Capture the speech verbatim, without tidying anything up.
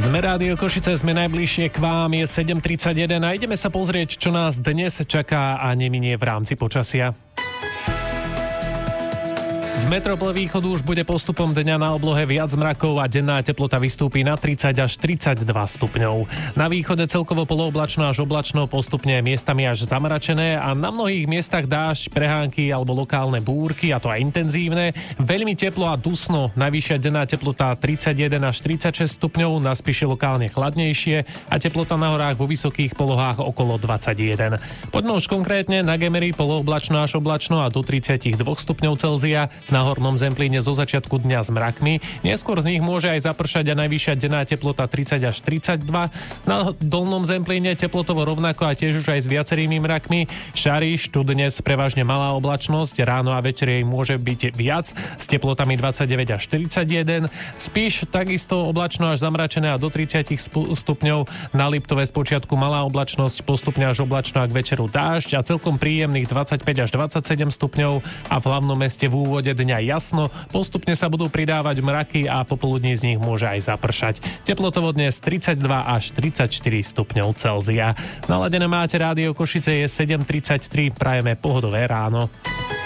Sme Rádio Košice, sme najbližšie k vám, je sedem tridsaťjeden a ideme sa pozrieť, čo nás dnes čaká a neminie v rámci počasia. V metropole východu už bude postupom dňa na oblohe viac mrakov a denná teplota vystúpi na tridsať až tridsaťdva stupňov. Na východe celkovo polooblačno až oblačno, postupne miestami až zamračené a na mnohých miestach dážď, prehánky alebo lokálne búrky, a to aj intenzívne. Veľmi teplo a dusno, najvyššia denná teplota tridsaťjeden až tridsaťšesť stupňov, na Spiši lokálne chladnejšie a teplota na horách vo vysokých polohách okolo dvadsaťjeden. Poďme už konkrétne na Gemery, polooblačno až oblačno a do tridsaťdva stupňov Celzia. Na Hornom Zemplíne zo začiatku dňa s mrakmi. Neskôr z nich môže aj zapršať a najvyššia denná teplota tridsať až tridsaťdva. Na Dolnom Zemplíne teplotovo rovnako a tiež už aj s viacerými mrakmi. Šariš, tu dnes prevažne malá oblačnosť, ráno a večer jej môže byť viac s teplotami dvadsaťdeväť až štyridsaťjeden. Spíš takisto oblačno až zamračené a do tridsať stupňov. Na Liptove z počiatku malá oblačnosť, postupne až oblačno a k večeru dážď a celkom príjemných dvadsaťpäť až dvadsaťsedem stupňov a v hlavnom meste v úvode dňa jasno, postupne sa budú pridávať mraky a popoludní z nich môže aj zapršať. Teplotovo dnes tridsaťdva až tridsaťštyri stupňov Celzia. Naladené máte Rádio Košice, je sedem tridsaťtri, prajeme pohodové ráno.